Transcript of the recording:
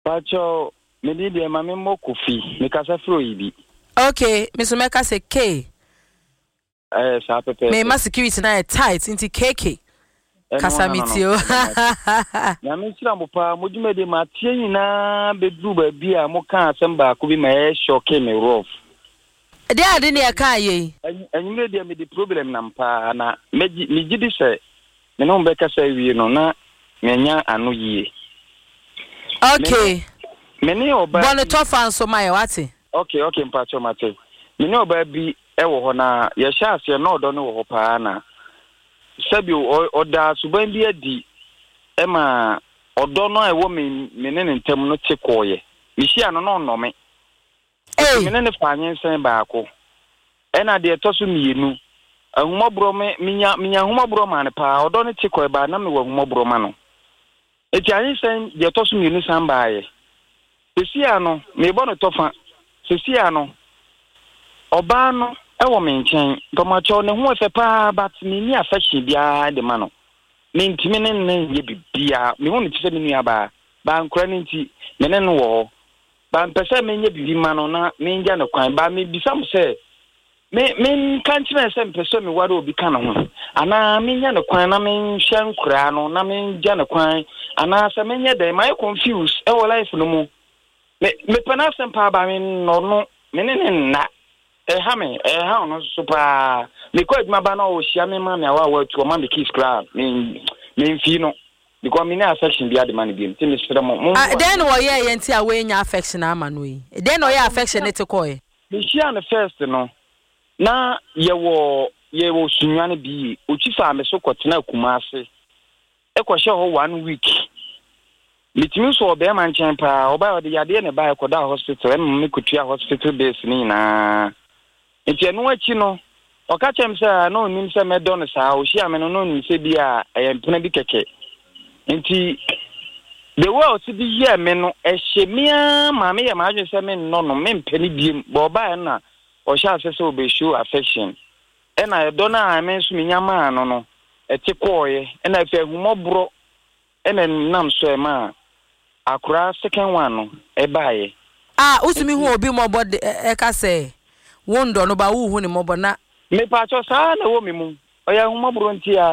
Pacho, me did a mammy more coffee, make us a fruity. Okay, Mr. Meka say K. Me ma security na tight into KK. Kasamitio. Na me sira mo pa mo dwuma de ma tie nyina bedru ba bia mo kan asem ba ko bi ma e shock me rough. De ade ne aka ye. Anyime de me di problem na mpa na me gidi se me no be kasa wie no na me nya anu yie. Okay. Me ne oba Bon to fan so my wati. Okay, mpa cho mate. Me ne oba bi e wo ho na ye sha ase na odo no wo ho pa na. Sabio oda suban bi adi ema odo no ewo me ne ntem no chekoye mi hia no no me me ne fanyen sen baako ena de etoso mienu ahumobro minya ahumobro ma ne pa odo ne chekoye ba na me wo ahumobro ma no eti anyi sen de etoso mienu san baaye sesia no me bo no tofa sesia no oba no ewo me nchen tomacho ne ho efe pa but me ni affection bia de ma no me ntimi ne ye bibia me ho ne tise me nua ba nkora ne nti me ne no wo ba mpese me nye bibi ma no na me nja ne kwan ba me bisam se me kan chime se mpese me ware obi ka no ho ana me nya ne kwan na me nhwe nkura no na me nja ne kwan ana se me nye dey my confused e wo life no mu me pana se pa ba me no me ne na ha no super because my banner o shia me ma me awa to ma me kiss club me fi no because me na affection bi ade man bi me me sere mo then wo ye yenti a we nya affection ama no yi then no ye affection it ko e me shia na first no na ye wo sunwane bi o chi fa me so kwotena Kumase e ko hye ho 1 week litimi so obe man chen pa oba ode yade ne ba e ko da hospital e me kutua hospital base ni na enti enu achi no oka chem se na onim se medon sa o hia me no onim se bia empena bi keke enti the world to be here me no ehemia ma me ya ma adwe se me no me mpeni biem bo ba na o hia se obe show affection e na do na me nso me nyama no eti koye e na fe humobro e na nam so e ma akura second one no e baaye usumi hu obi mobo e ka se wondo no ba wu hu ni mobo na me pa cho sa na wo me mu o ya humobro ntia